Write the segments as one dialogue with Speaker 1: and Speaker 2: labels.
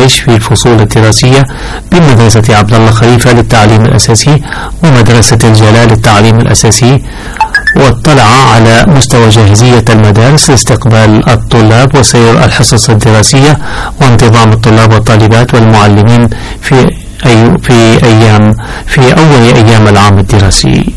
Speaker 1: النتائج في الفصول الدراسية بمدرسة عبد الله خليفة للتعليم الأساسي ومدرسة الجلال للتعليم الأساسي، واطلع على مستوى جاهزية المدارس لاستقبال الطلاب وسير الحصص الدراسية وانتظام الطلاب والطالبات والمعلمين في أول أيام العام الدراسي.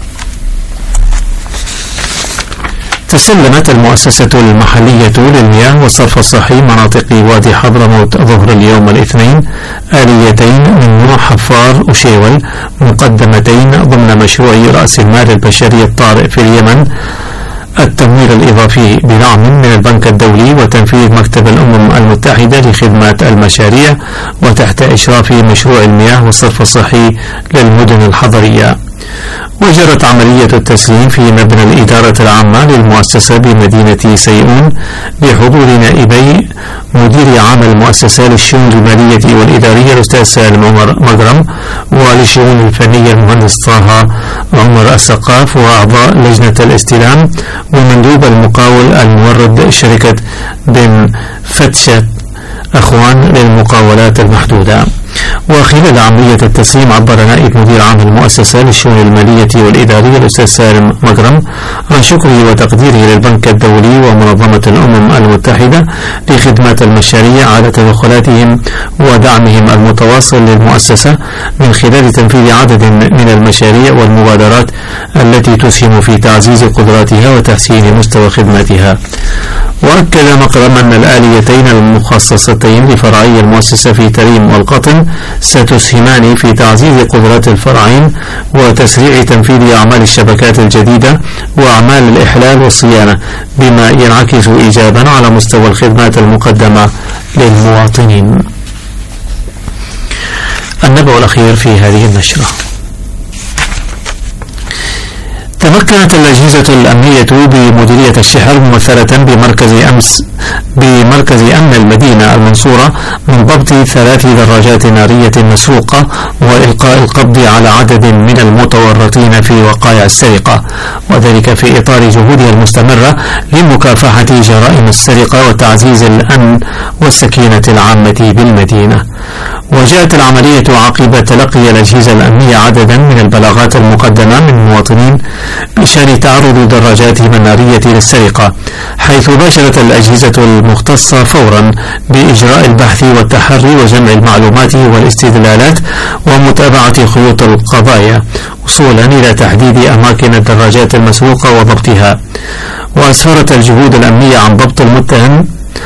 Speaker 1: تسلمت المؤسسة المحلية للمياه والصرف الصحي مناطق وادي حضرموت ظهر اليوم الاثنين آليتين من نوع حفار وشيول مقدمتين ضمن مشروع رأس المال البشري الطارئ في اليمن، التمويل الإضافي بدعم من البنك الدولي وتنفيذ مكتب الأمم المتحدة لخدمات المشاريع وتحت إشراف مشروع المياه والصرف الصحي للمدن الحضرية. وجرت عملية التسليم في مبنى الإدارة العامة للمؤسسة بمدينة سيئون بحضور نائبي مدير عام المؤسسة للشؤون المالية والإدارية الأستاذ سالم عمر مجرم، وللشؤون الفنية المهندس طه عمر السقاف، وأعضاء لجنة الاستلام، ومندوب المقاول المورد شركة بن فتشة أخوان للمقاولات المحدودة. وخلال عملية التسليم عبر نائب مدير عام المؤسسة للشؤون المالية والإدارية الأستاذ سالم مجرم عن شكره وتقديره للبنك الدولي ومنظمة الأمم المتحدة لخدمات المشاريع على تدخلاتهم ودعمهم المتواصل للمؤسسة من خلال تنفيذ عدد من المشاريع والمبادرات التي تسهم في تعزيز قدراتها وتحسين مستوى خدماتها. وأكد مجرم أن الآليتين المخصصتين لفرعي المؤسسة في تريم والقطن ستسهمان في تعزيز قدرات الفرعين وتسريع تنفيذ أعمال الشبكات الجديدة وأعمال الإحلال والصيانة، بما ينعكس إيجابا على مستوى الخدمات المقدمة للمواطنين. النبأ الأخير في هذه النشرة. تمكنت الأجهزة الأمنية بمديرية الشحر ممثلة بمركز أمن المدينة المنصورة من ضبط 3 دراجات نارية مسروقة وإلقاء القبض على عدد من المتورطين في وقائع السرقة، وذلك في إطار جهودها المستمرة لمكافحة جرائم السرقة وتعزيز الأمن والسكينة العامة بالمدينة. وجاءت العملية عقب تلقي الأجهزة الأمنية عددا من البلاغات المقدمة من مواطنين بشأن تعرض دراجاتهم النارية للسرقة، حيث باشرت الأجهزة المختصة فورا بإجراء البحث والتحري وجمع المعلومات والاستدلالات ومتابعة خيوط القضايا وصولا إلى تحديد أماكن الدراجات المسروقة وضبطها. وأسفرت الجهود الأمنية عن ضبط المتهم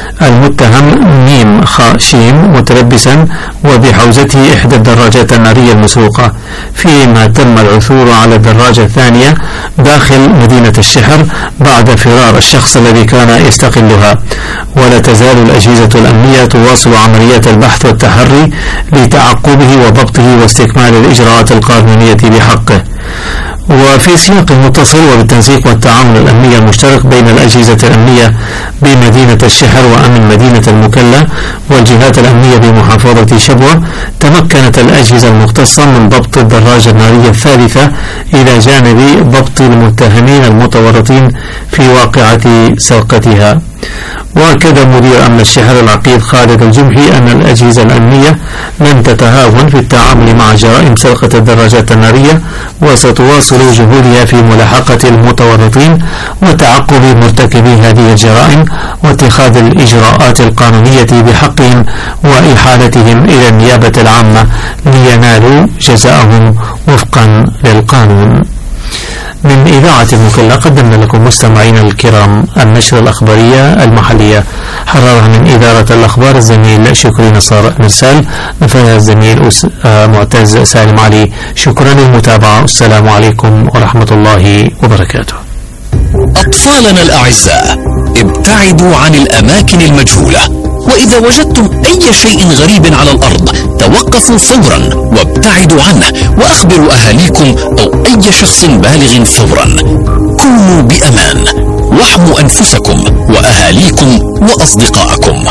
Speaker 1: ميم خ شيم متلبسا وبحوزته إحدى الدراجات النارية المسروقة، فيما تم العثور على الدراجة الثانية داخل مدينة الشحر بعد فرار الشخص الذي كان يستقلها. ولا تزال الأجهزة الأمنية تواصل عمليات البحث والتحري لتعقبه وضبطه واستكمال الإجراءات القانونية بحقه. وفي سياق متصل وبالتنسيق والتعاون الأمني المشترك بين الأجهزة الأمنية بمدينة الشحر وأمن مدينة المكلا والجهات الأمنية بمحافظة شبوة، تمكنت الأجهزة المختصة من ضبط الدراجة النارية الثالثة إلى جانب ضبط المتهمين المتورطين في واقعة سرقتها. وأكد مدير أمن الشحر العقيد خالد الجمحي أن الأجهزة الأمنية لن تتهاون في التعامل مع جرائم سرقة الدراجات النارية، وستواصل جهودها في ملاحقة المتورطين وتعقب مرتكبي هذه الجرائم واتخاذ الإجراءات القانونية بحقهم وإحالتهم إلى النيابة العامة لينالوا جزاءهم وفقا للقانون. من إذاعة المكلا قدمنا لكم مستمعين الكرام النشرة الأخبارية المحلية، حررها من إدارة الأخبار الزميل شكري نصار مرسال، نفذها الزميل معتز سالم علي. شكرا للمتابعة، والسلام عليكم ورحمة الله وبركاته.
Speaker 2: أطفالنا الأعزاء، ابتعدوا عن الأماكن المجهولة، وإذا وجدتم أي شيء غريب على الأرض توقفوا فورا وابتعدوا عنه، وأخبروا أهاليكم أو أي شخص بالغ فورا. كونوا بأمان، واحموا أنفسكم وأهاليكم وأصدقائكم.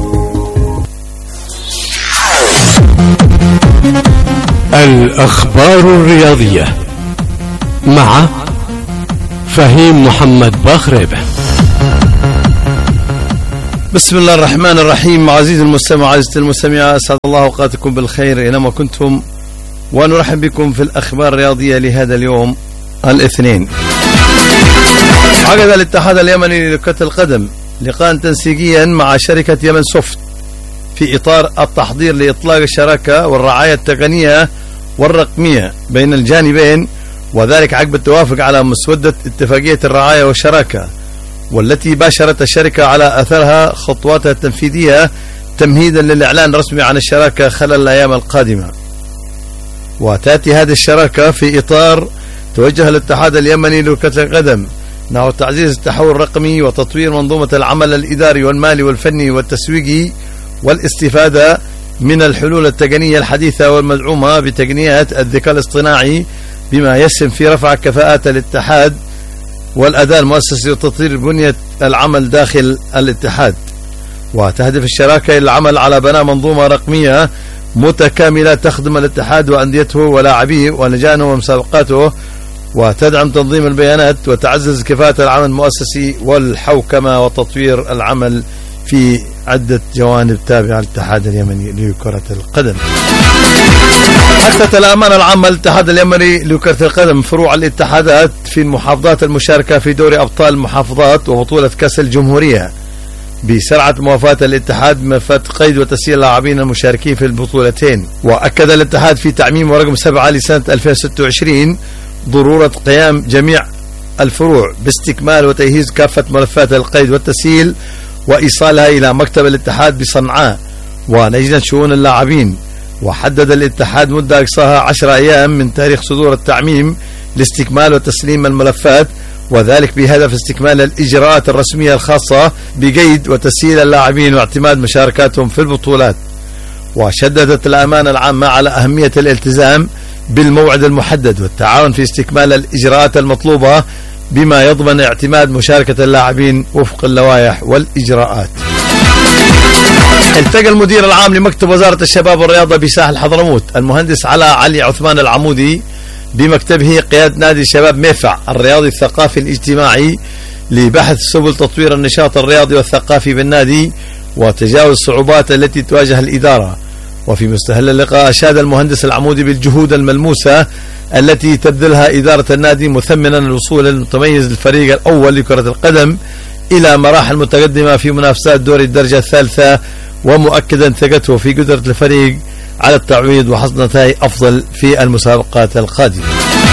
Speaker 3: الأخبار الرياضية مع فهيم محمد باخريبه.
Speaker 4: بسم الله الرحمن الرحيم. عزيزي المستمع عزيزتي المستمعة، أسعد الله أوقاتكم بالخير أينما كنتم، ونرحب بكم في الأخبار الرياضية لهذا اليوم الاثنين. عقد الاتحاد اليمني لكرة القدم لقاء تنسيقيا مع شركة يمن سوفت في إطار التحضير لإطلاق الشراكة والرعاية التقنية والرقمية بين الجانبين، وذلك عقب التوافق على مسودة اتفاقية الرعاية والشراكة، والتي باشرت الشركة على أثرها خطواتها التنفيذية تمهيدا للإعلان الرسمي عن الشراكة خلال الأيام القادمة. وتأتي هذه الشراكة في إطار توجه الاتحاد اليمني لكرة القدم نحو تعزيز التحول الرقمي وتطوير منظومة العمل الإداري والمالي والفني والتسويقي، والاستفادة من الحلول التقنية الحديثة والمدعومة بتقنيات الذكاء الاصطناعي، بما يسهم في رفع كفاءات الاتحاد والأداء المؤسسي وتطوير بنية العمل داخل الاتحاد. وتهدف الشراكة إلى العمل على بناء منظومة رقمية متكاملة تخدم الاتحاد وأنديته ولاعبيه ولجانه ومسابقاته، وتدعم تنظيم البيانات وتعزز كفاءة العمل المؤسسي والحوكمة وتطوير العمل في عدة جوانب تابعة للاتحاد اليمني لكرة القدم. أسست الأمانة العامة للاتحاد اليمني لكرة القدم فروع الاتحادات في المحافظات المشاركة في دوري أبطال المحافظات وبطولة كأس الجمهورية، بسرعة موافاة الاتحاد بملفات قيد وتسجيل اللاعبين المشاركين في البطولتين. وأكد الاتحاد في تعميم رقم 7 لسنة 2026 ضرورة قيام جميع الفروع باستكمال وتجهيز كافة ملفات القيد والتسجيل وإيصالها إلى مكتب الاتحاد بصنعاء ولجنة شؤون اللاعبين. وحدد الاتحاد مدة أقصاها 10 أيام من تاريخ صدور التعميم لاستكمال وتسليم الملفات، وذلك بهدف استكمال الإجراءات الرسمية الخاصة بقيد وتسجيل اللاعبين واعتماد مشاركاتهم في البطولات. وشددت الأمانة العامة على أهمية الالتزام بالموعد المحدد والتعاون في استكمال الإجراءات المطلوبة، بما يضمن اعتماد مشاركة اللاعبين وفق اللوائح والإجراءات. التقى المدير العام لمكتب وزارة الشباب والرياضة بساحل حضرموت المهندس علي عثمان العمودي بمكتبه قيادة نادي الشباب ميفع الرياضي الثقافي الاجتماعي لبحث سبل تطوير النشاط الرياضي والثقافي بالنادي وتجاوز الصعوبات التي تواجه الإدارة. وفي مستهل اللقاء أشاد المهندس العمودي بالجهود الملموسة التي تبذلها إدارة النادي، مثمنا الوصول المتميز للفريق الأول لكرة القدم إلى مراحل متقدمة في منافسات دوري الدرجة الثالثة، ومؤكدا ثقته في قدرة الفريق على التعويض وحصد نتائج أفضل في المسابقات القادمة.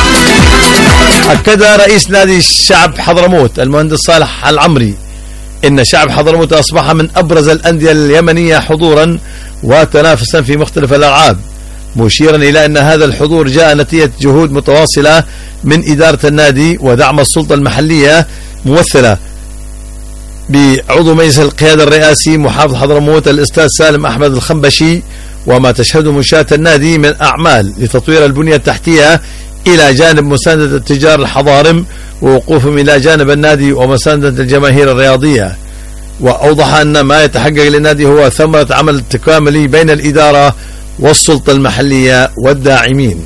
Speaker 4: أكد رئيس نادي الشعب حضرموت المهندس صالح العمري إن شعب حضرموت أصبح من أبرز الأندية اليمنية حضورا وتنافسا في مختلف الألعاب، مشيرا إلى أن هذا الحضور جاء نتيجة جهود متواصلة من إدارة النادي ودعم السلطة المحلية ممثلة بعضو مجلس القيادة الرئاسي محافظ حضرموت الأستاذ سالم أحمد الخنبشي، وما تشهده منشاة النادي من أعمال لتطوير البنية التحتية إلى جانب مساندة التجار الحضارم ووقوفهم إلى جانب النادي ومساندة الجماهير الرياضية. وأوضح أن ما يتحقق للنادي هو ثمرة عمل تكاملي بين الإدارة والسلطة المحلية والداعمين.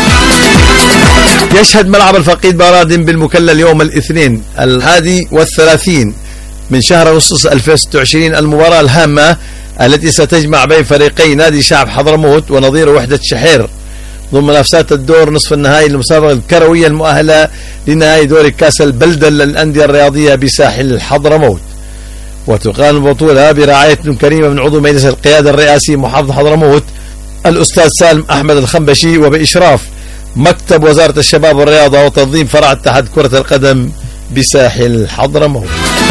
Speaker 4: يشهد ملعب الفقيد باراد بالمكلا اليوم الاثنين 31 من شهر أغسطس 2026 المباراة الهامة التي ستجمع بين فريقي نادي شعب حضرموت ونظير وحدة شحير ضمن منافسات الدور نصف النهائي للمسابقة الكروية المؤهلة لنهائي دوري كاس البلدة للأندية الرياضية بساحل حضرموت. وتقام البطولة برعاية كريمة من عضو مجلس القيادة الرئاسي محافظ حضرموت الأستاذ سالم أحمد الخنبشي، وبإشراف مكتب وزارة الشباب والرياضة وتنظيم فرع اتحاد كرة القدم بساحل حضرموت.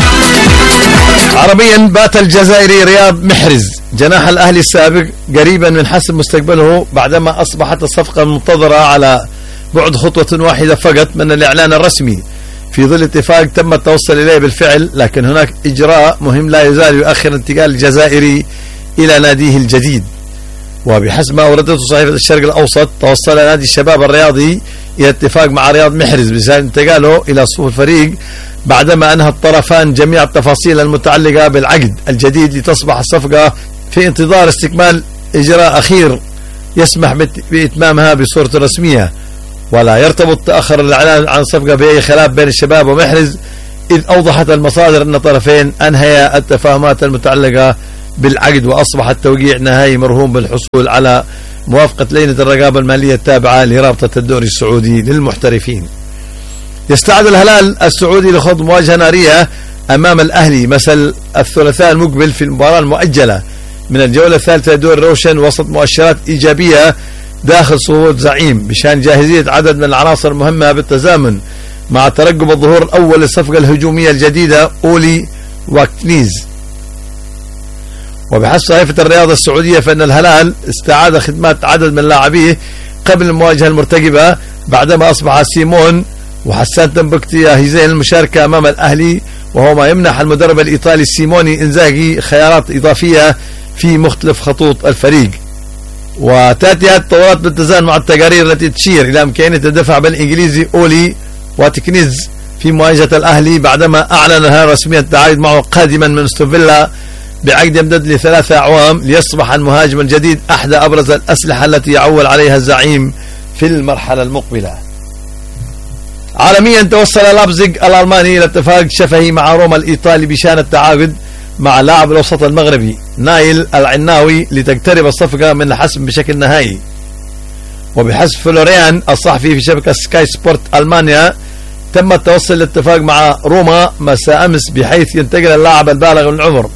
Speaker 4: عربيا بات الجزائري رياض محرز جناح الأهلي السابق قريبا من حسم مستقبله بعدما أصبحت الصفقة المنتظرة على بعد خطوة واحدة فقط من الإعلان الرسمي، في ظل اتفاق تم التوصل إليه بالفعل، لكن هناك إجراء مهم لا يزال يؤخر انتقال الجزائري إلى ناديه الجديد. وبحسب ما أوردته صحيفة الشرق الأوسط، توصل نادي الشباب الرياضي إلى اتفاق مع رياض محرز بشأن انتقاله إلى صفوف الفريق بعدما أنهى الطرفان جميع التفاصيل المتعلقة بالعقد الجديد، لتصبح الصفقة في انتظار استكمال إجراء أخير يسمح بإتمامها بصورة رسمية. ولا يرتبط تأخر الإعلان عن الصفقة بأي خلاف بين الشباب ومحرز إذ أوضحت المصادر أن الطرفين أنهيا التفاهمات المتعلقة بالعقد، وأصبح التوقيع نهائي مرهون بالحصول على موافقة لجنة الرقابة المالية التابعة لرابطة الدوري السعودي للمحترفين. يستعد الهلال السعودي لخوض مواجهة نارية أمام الأهلي مساء الثلاثاء المقبل في المباراة المؤجلة من الجولة الثالثة لدور روشن، وسط مؤشرات إيجابية داخل صفوف زعيم بشان جاهزية عدد من العناصر المهمة بالتزامن مع ترقب الظهور الأول للصفقة الهجومية الجديدة أولي واكنيز. وبحسب صحيفة الرياضة السعودية فإن الهلال استعاد خدمات عدد من لاعبيه قبل المواجهة المرتقبة بعدما أصبح سيمون وحسان تنبكتي جاهزين للمشاركة أمام الأهلي، وهو ما يمنح المدرب الإيطالي سيموني إنزاغي خيارات إضافية في مختلف خطوط الفريق. وتأتي هذه التطورات بالتزامن مع التقارير التي تشير إلى إمكانية الدفع بالإنجليزي أولي واتكنيز في مواجهة الأهلي بعدما أعلن الهلال رسميا التعاقد معه قادما من استون فيلا بعقد يمتد ل3 أعوام ليصبح المهاجم الجديد أحد أبرز الأسلحة التي يعول عليها الزعيم في المرحلة المقبلة. عالميا توصل لابزيغ الألماني إلى اتفاق شفهي مع روما الإيطالي بشأن التعاقد مع لاعب الوسط المغربي نايل العناوي لتقترب الصفقة من الحسم بشكل نهائي. وبحسب فلوريان الصحفي في شبكة سكاي سبورت ألمانيا تم التوصل للاتفاق مع روما مساء أمس بحيث ينتقل اللاعب البالغ من العمر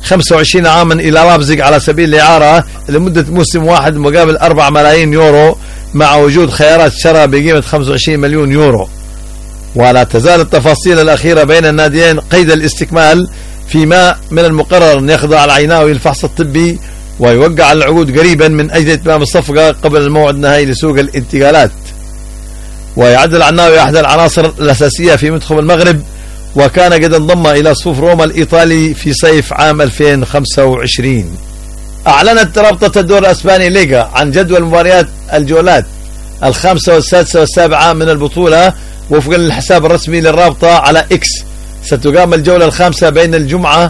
Speaker 4: 25 عاما إلى لابزيغ على سبيل الإعارة لمدة موسم واحد مقابل 4 ملايين يورو مع وجود خيارات شراء بقيمة 25 مليون يورو. ولا تزال التفاصيل الأخيرة بين الناديين قيد الاستكمال، فيما من المقرر أن يخضع العناوي للفحص الطبي ويوقع العقود قريبا من أجل إتمام الصفقة قبل الموعد النهائي لسوق الانتقالات. ويعد العناوي أحد العناصر الأساسية في منتخب المغرب، وكان قد انضم إلى صفوف روما الإيطالي في صيف عام 2025. أعلنت رابطة الدوري الأسباني ليغا عن جدول مباريات الجولات الخامسة والسادسة والسابعة من البطولة وفقا للحساب الرسمي للرابطة على إكس. ستقام الجولة الخامسة بين الجمعة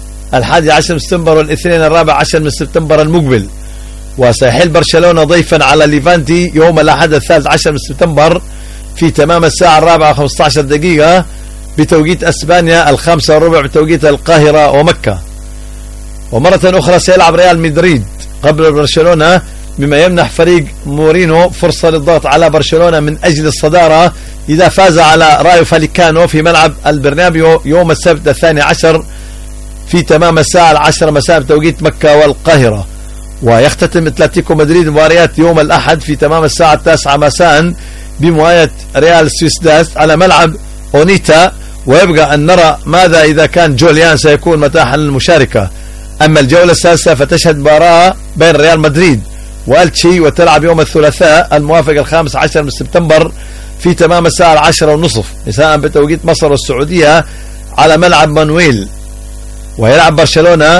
Speaker 4: 11 من سبتمبر والاثنين 14 من سبتمبر المقبل، وسيحل برشلونة ضيفا على ليفانتي يوم الأحد 13 من سبتمبر في تمام الساعة 4:15 دقيقة بتوقيت أسبانيا 5:15 بتوقيت القاهرة ومكة. ومرة أخرى سيلعب ريال مدريد قبل برشلونة، بما يمنح فريق مورينو فرصة للضغط على برشلونة من أجل الصدارة إذا فاز على رايو فاليكانو في ملعب البرنابيو يوم السبت 12 في تمام الساعة 10 مساء بتوقيت مكة والقاهرة. ويختتم اتلتيكو مدريد مباريات يوم الأحد في تمام الساعة 9 مساء بمواجهة ريال سويسداد على ملعب أونيتا، ويبقى أن نرى ماذا إذا كان جوليان سيكون متاحا للمشاركة. أما الجولة السادسة فتشهد مباراة بين ريال مدريد والتشي وتلعب يوم الثلاثاء الموافق 15 من سبتمبر في تمام الساعة 10:30 مساء بتوقيت مصر والسعودية على ملعب مانويل. ويلعب برشلونة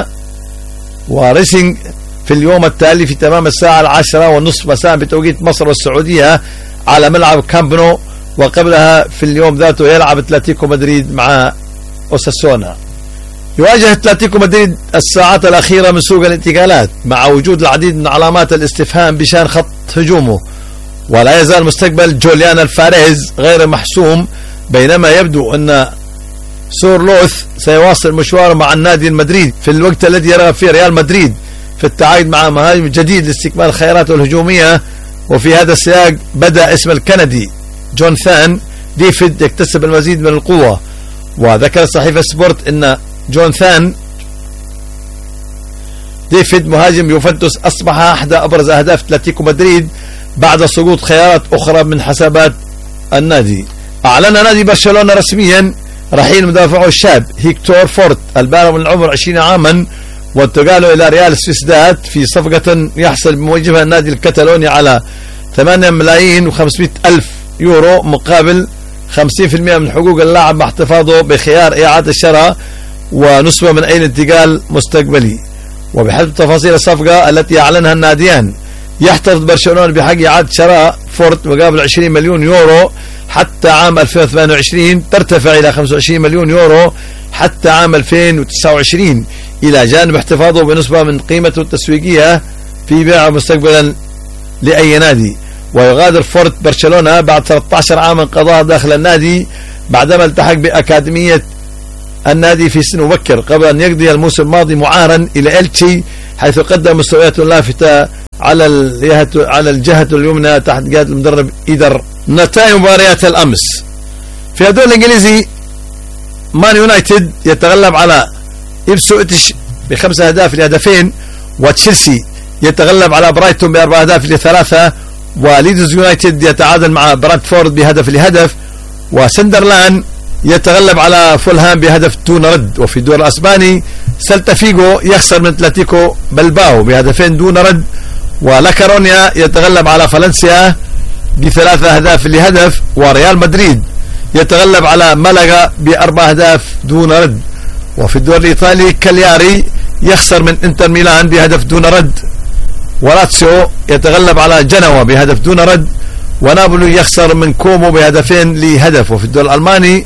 Speaker 4: وريسينج في اليوم التالي في تمام الساعة 10:30 مساء بتوقيت مصر والسعودية على ملعب كامبنو. وقبلها في اليوم ذاته يلعب اتلتيكو مدريد مع أوساسونا. يواجه اتلتيكو مدريد الساعات الأخيرة من سوق الانتقالات مع وجود العديد من علامات الاستفهام بشان خط هجومه، ولا يزال مستقبل جوليان الفاريز غير محسوم، بينما يبدو أن سورلوث سيواصل مشواره مع النادي المدريد في الوقت الذي يرغب فيه ريال مدريد في التعاقد مع مهاجم جديد لاستكمال خياراته الهجومية. وفي هذا السياق بدأ اسم الكندي جوناثان ديفيد يكتسب المزيد من القوة. وذكر صحيفة سبورت أن جوناثان ديفيد مهاجم يوفنتوس أصبح أحد أبرز أهداف اتلتيكو مدريد بعد سقوط خيارات أخرى من حسابات النادي. أعلن نادي برشلونة رسميا رحيل مدافعه الشاب هيكتور فورت البالغ من العمر 20 عاما وانتقاله إلى ريال سويسداد في صفقة يحصل بموجبها النادي الكتالوني على 8,500,000 يورو مقابل 50% من حقوق اللاعب مع احتفاظه بخيار إعادة الشراء ونسبة من أي انتقال مستقبلي. وبحسب تفاصيل الصفقة التي أعلنها الناديان يحتفظ برشلونة بحق إعادة شراء فورت مقابل 20 مليون يورو حتى عام 2028 ترتفع إلى 25 مليون يورو حتى عام 2029 إلى جانب احتفاظه بنسبة من قيمته التسويقية في بيعه مستقبلا لأي نادي. ويغادر فورت برشلونة بعد 13 عاما قضاها داخل النادي بعدما التحق بأكاديمية النادي في سن مبكر قبل أن يقضي الموسم الماضي معارا إلى إلتشي حيث قدم مستويات لافتة على الجهة اليمنى تحت قيادة المدرب إيدر. نتائج مباريات الأمس في الدوري الإنجليزي: مان يونايتد يتغلب على إبسويتش ب5 أهداف لهدفين، وتشيلسي يتغلب على برايتون ب4 أهداف ل3، وليدز يونايتد يتعادل مع برادفورد بهدف لهدف، وسندرلاند يتغلب على فولهام بهدف دون رد. وفي الدوري الأسباني سلتا فيغو يخسر من اتلتيكو بلباو بهدفين دون رد، ولاكارونيا يتغلب على فالنسيا ب3 أهداف لهدف، وريال مدريد يتغلب على مالاغا ب4 أهداف دون رد. وفي الدوري الإيطالي كالياري يخسر من انتر ميلان بهدف دون رد، ولاتسيو يتغلب على جنوا بهدف دون رد، ونابولي يخسر من كومو بهدفين لهدف. وفي الدوري الألماني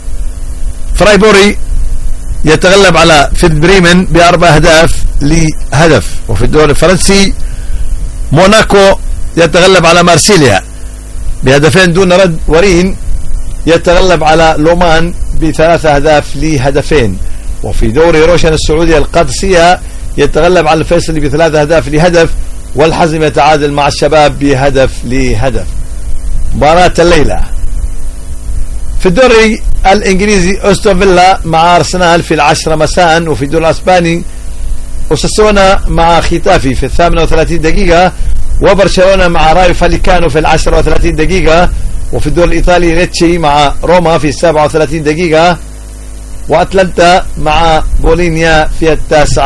Speaker 4: فرايبوري يتغلب على فيد بريمن ب4 أهداف لهدف. وفي الدوري الفرنسي موناكو يتغلب على مارسيليا بهدفين دون رد، ورين يتغلب على لومان ب3 أهداف لهدفين. وفي دوري روشن السعودية القادسية يتغلب على الفيصلي ب3 أهداف لهدف، والحزم يتعادل مع الشباب بهدف لهدف. مباراة الليلة في الدوري الإنجليزي: أستون فيلا مع أرسنال في 10 مساء. وفي الدوري الأسباني أوساسونا مع ختافي في 38 دقيقة، وبرشلونة مع رايو فاليكانو في 10 و30 دقيقة. وفي الدوري الإيطالي ليتشي مع روما في 37 دقيقة، وأتلانتا مع بولينيا في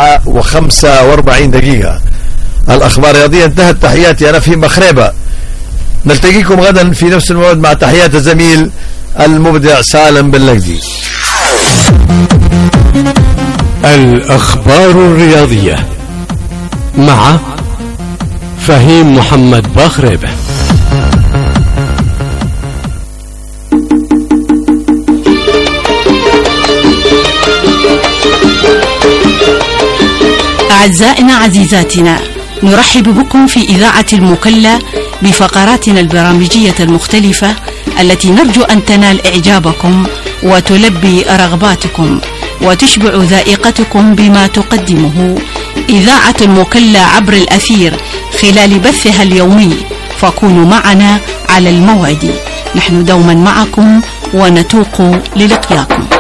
Speaker 4: 9 و45 دقيقة. الأخبار الرياضية انتهت. تحياتي أنا فهيم بخريبة، نلتقيكم غدا في نفس الموعد مع تحيات الزميل المبدع سالم بن-لقدي.
Speaker 3: الأخبار الرياضية مع فهيم محمد بخريبة.
Speaker 5: أعزائنا عزيزاتنا، نرحب بكم في إذاعة المكلا بفقراتنا البرامجية المختلفة التي نرجو أن تنال إعجابكم وتلبي رغباتكم وتشبع ذائقتكم بما تقدمه إذاعة المكلا عبر الأثير خلال بثها اليومي، فكونوا معنا على الموعد. نحن دوما معكم ونتوق للقياكم.